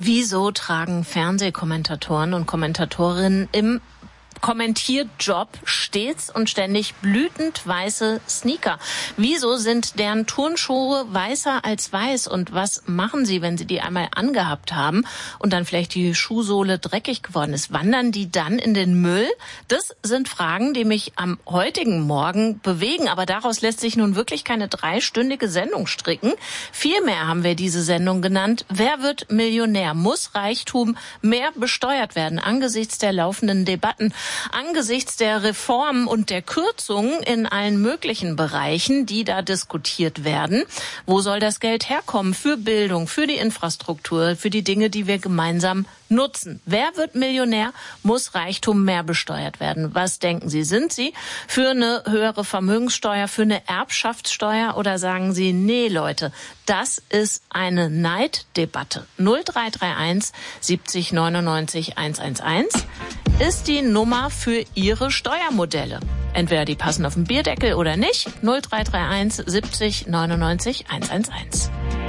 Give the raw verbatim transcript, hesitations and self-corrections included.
Wieso tragen Fernsehkommentatoren und Kommentatorinnen im Kommentierjob stets und ständig blütend weiße Sneaker? Wieso sind deren Turnschuhe weißer als weiß? Und was machen sie, wenn sie die einmal angehabt haben und dann vielleicht die Schuhsohle dreckig geworden ist? Wandern die dann in den Müll? Das sind Fragen, die mich am heutigen Morgen bewegen. Aber daraus lässt sich nun wirklich keine dreistündige Sendung stricken. Vielmehr haben wir diese Sendung genannt: Wer wird Millionär? Muss Reichtum mehr besteuert werden angesichts der laufenden Debatten? Angesichts der Reformen und der Kürzungen in allen möglichen Bereichen, die da diskutiert werden, wo soll das Geld herkommen für Bildung, für die Infrastruktur, für die Dinge, die wir gemeinsam nutzen? Wer wird Millionär? Muss Reichtum mehr besteuert werden? Was denken Sie? Sind Sie für eine höhere Vermögenssteuer, für eine Erbschaftssteuer, oder sagen Sie, nee Leute, das ist eine Neiddebatte? null drei drei eins siebzig neunundneunzig hundertelf ist die Nummer für Ihre Steuermodelle. Entweder die passen auf den Bierdeckel oder nicht. null drei drei eins siebzig neunundneunzig hundertelf.